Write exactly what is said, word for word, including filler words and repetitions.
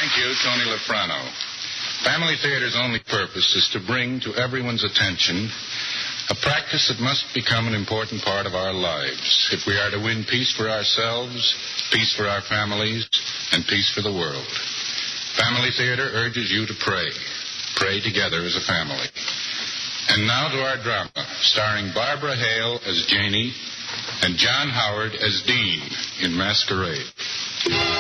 Thank you, Tony Lafrano. Family theater's only purpose is to bring to everyone's attention a practice that must become an important part of our lives if we are to win peace for ourselves, peace for our families, and peace for the world. Family theater urges you to pray. Pray together as a family. And now to our drama, starring Barbara Hale as Janie and John Howard as Dean in Masquerade.